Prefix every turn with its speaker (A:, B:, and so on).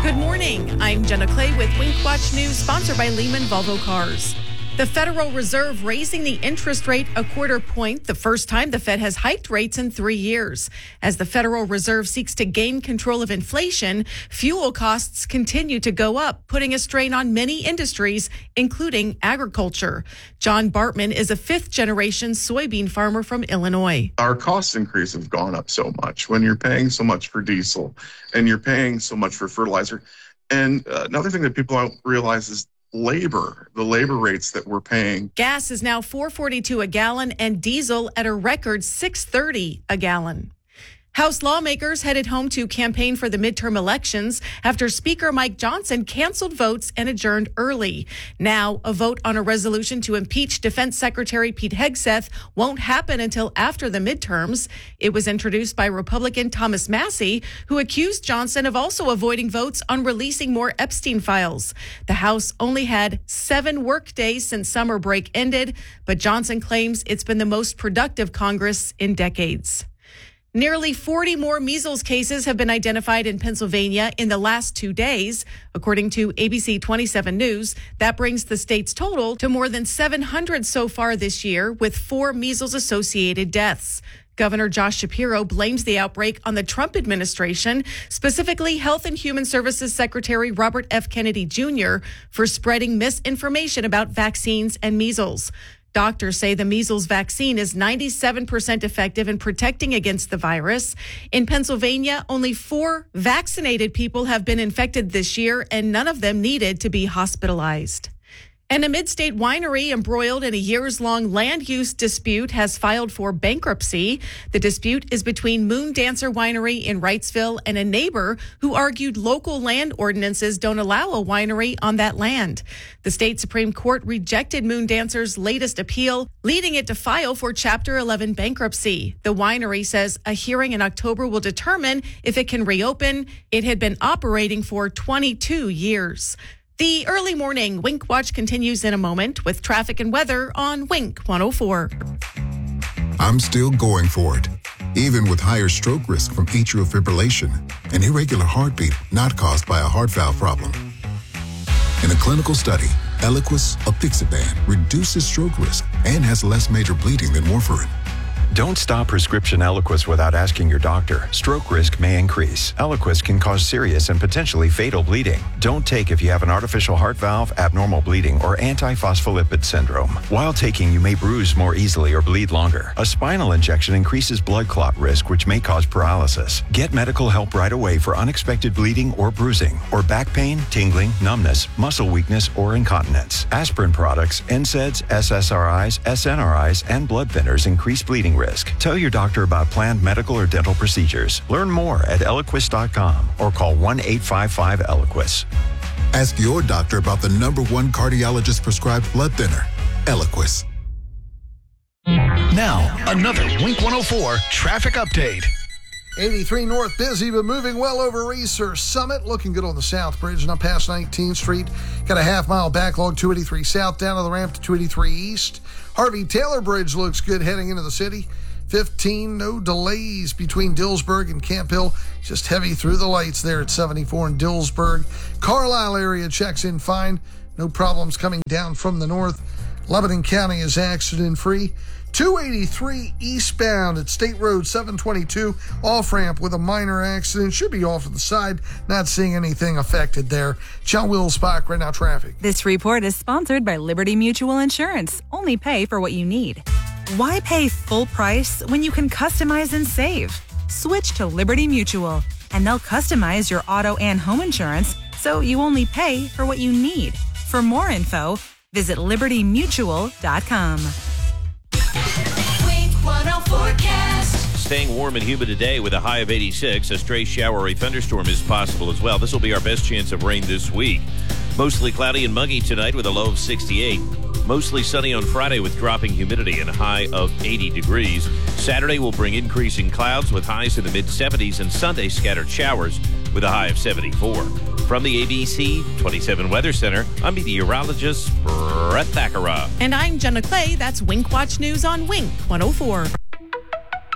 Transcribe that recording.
A: Good morning. I'm Jenna Clay with Wink Watch News, sponsored by Lehman Volvo Cars. The Federal Reserve raising the interest rate a quarter point, the first time the Fed has hiked rates in 3 years. As the Federal Reserve seeks to gain control of inflation, fuel costs continue to go up, putting a strain on many industries, including agriculture. John Bartman is a fifth-generation soybean farmer from Illinois.
B: Our cost increase have gone up so much when you're paying so much for diesel and you're paying so much for fertilizer. And another thing that people don't realize is the labor rates that we're paying.
A: Gas is now $4.42 a gallon and diesel at a record $6.30 a gallon. House lawmakers headed home to campaign for the midterm elections after Speaker Mike Johnson canceled votes and adjourned early. Now, a vote on a resolution to impeach Defense Secretary Pete Hegseth won't happen until after the midterms. It was introduced by Republican Thomas Massie, who accused Johnson of also avoiding votes on releasing more Epstein files. The House only had 7 work days since summer break ended, but Johnson claims it's been the most productive Congress in decades. Nearly 40 more measles cases have been identified in Pennsylvania in the last 2 days. According to ABC 27 News, that brings the state's total to more than 700 so far this year, with 4 measles-associated deaths. Governor Josh Shapiro blames the outbreak on the Trump administration, specifically Health and Human Services Secretary Robert F. Kennedy Jr., for spreading misinformation about vaccines and measles. Doctors say the measles vaccine is 97% effective in protecting against the virus. In Pennsylvania, only 4 vaccinated people have been infected this year, and none of them needed to be hospitalized. And a mid-state winery embroiled in a years-long land use dispute has filed for bankruptcy. The dispute is between Moon Dancer Winery in Wrightsville and a neighbor who argued local land ordinances don't allow a winery on that land. The state Supreme Court rejected Moon Dancer's latest appeal, leading it to file for Chapter 11 bankruptcy. The winery says a hearing in October will determine if it can reopen. It had been operating for 22 years. The early morning Wink Watch continues in a moment with traffic and weather on Wink 104.
C: I'm still going for it, even with higher stroke risk from atrial fibrillation, an irregular heartbeat not caused by a heart valve problem. In a clinical study, Eliquis, apixaban, reduces stroke risk and has less major bleeding than warfarin.
D: Don't stop prescription Eliquis without asking your doctor. Stroke risk may increase. Eliquis can cause serious and potentially fatal bleeding. Don't take if you have an artificial heart valve, abnormal bleeding, or antiphospholipid syndrome. While taking, you may bruise more easily or bleed longer. A spinal injection increases blood clot risk, which may cause paralysis. Get medical help right away for unexpected bleeding or bruising, or back pain, tingling, numbness, muscle weakness, or incontinence. Aspirin products, NSAIDs, SSRIs, SNRIs, and blood thinners increase bleeding risk. Tell your doctor about planned medical or dental procedures. Learn more at Eliquis.com or call 1-855-ELIQUIS.
C: Ask your doctor about the #1 cardiologist prescribed blood thinner, Eliquis.
E: Now, another Wink 104 traffic update.
F: 83 North busy, but moving well over Research Summit. Looking good on the South Bridge and up past 19th Street. Got a half-mile backlog, 283 South, down to the ramp to 283 East. Harvey Taylor Bridge looks good heading into the city. 15, no delays between Dillsburg and Camp Hill. Just heavy through the lights there at 74 in Dillsburg. Carlisle area checks in fine. No problems coming down from the north. Lebanon County is accident-free. 283 eastbound at State Road 722, off-ramp with a minor accident. Should be off to the side. Not seeing anything affected there. John Wills-Bach, right now traffic.
G: This report is sponsored by Liberty Mutual Insurance. Only pay for what you need. Why pay full price when you can customize and save? Switch to Liberty Mutual, and they'll customize your auto and home insurance so you only pay for what you need. For more info, visit libertymutual.com.
H: Wink 104 forecast.
I: Staying warm and humid today with a high of 86. A stray shower or a thunderstorm is possible as well. This will be our best chance of rain this week. Mostly cloudy and muggy tonight with a low of 68. Mostly sunny on Friday with dropping humidity and a high of 80 degrees. Saturday will bring increasing clouds with highs in the mid-70s, and Sunday scattered showers with a high of 74. From the ABC 27 Weather Center, I'm meteorologist Brett Thakara.
A: And I'm Jenna Clay. That's Wink Watch News on Wink 104.